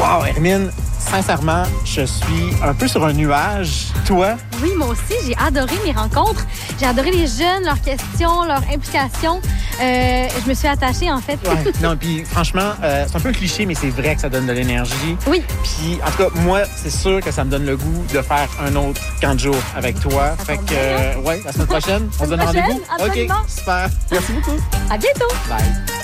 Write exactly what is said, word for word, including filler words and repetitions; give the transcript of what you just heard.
Wow, Hermine, sincèrement, je suis un peu sur un nuage. Toi? Oui, moi aussi, j'ai adoré mes rencontres. J'ai adoré les jeunes, leurs questions, leurs implications. Euh, je me suis attachée, en fait. Ouais. Non, puis franchement, euh, c'est un peu cliché, mais c'est vrai que ça donne de l'énergie. Oui. Puis, en tout cas, moi, c'est sûr que ça me donne le goût de faire un autre camp de jour avec toi. Ça fait tombe que, bien, euh, ouais, la semaine prochaine, on se donne prochaine, rendez-vous. absolument. OK, super. Merci beaucoup. À bientôt! Bye.